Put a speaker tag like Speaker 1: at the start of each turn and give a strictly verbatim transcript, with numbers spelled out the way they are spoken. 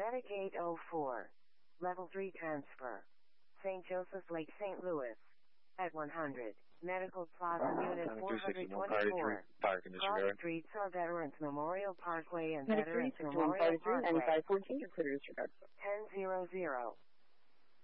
Speaker 1: Medic eight oh four. Level three transfer. Saint Joseph's Lake, Saint Louis. At one hundred. Medical Plaza Unit four twenty-four. Cross Street, Saw Veterans Memorial Parkway and
Speaker 2: Medic
Speaker 1: Veterans
Speaker 2: three,
Speaker 1: Memorial
Speaker 2: Parkway.
Speaker 1: Parkway.
Speaker 2: ninety-five fourteen, clear disregard.
Speaker 1: ten zero zero.